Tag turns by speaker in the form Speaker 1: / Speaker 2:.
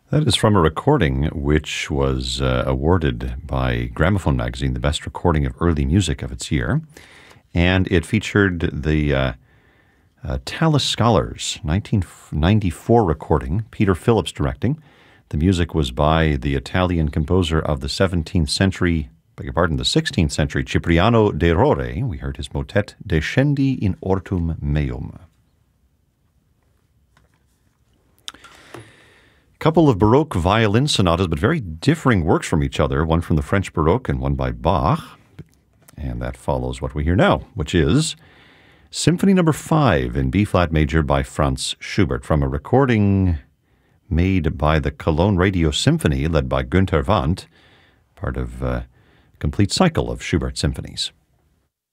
Speaker 1: That is from a recording which was awarded by Gramophone magazine the best recording of early music of its year. And it featured the Tallis Scholars 1994 recording, Peter Phillips directing. The music was by the Italian composer of the 17th century, the 16th century, Cipriano de Rore. We heard his motet Descendi in Ortum Meum. Couple of Baroque violin sonatas, but very differing works from each other, one from the French Baroque and one by Bach. And that follows what we hear now, which is Symphony No. 5 in B-flat major by Franz Schubert, from a recording made by the Cologne Radio Symphony, led by Günther Wandt, part of a complete cycle of Schubert symphonies.